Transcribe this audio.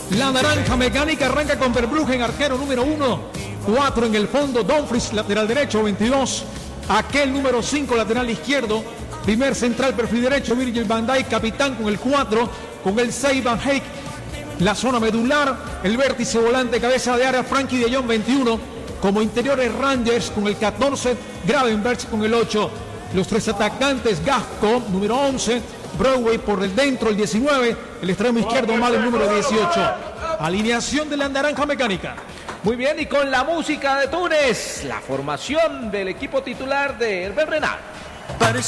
La naranja mecánica arranca con Verbruggen, arquero número 1. 4 en el fondo, Dumfries, lateral derecho, 22. Aquel número 5, lateral izquierdo. Primer central, perfil derecho, Virgil van Dijk, capitán con el 4. Con el 6, Van Eyck. La zona medular, el vértice volante, cabeza de área, Frankie de Jong, 21. Como interiores, Rangers con el 14. Gravenberch con el 8. Los 3 atacantes, Gasco, número 11. Broadway por el dentro, el 19. El extremo izquierdo, Mal, el número 18. Alineación de la naranja mecánica. Muy bien, y con la música de Túnez, la formación del equipo titular de Hervé Renard.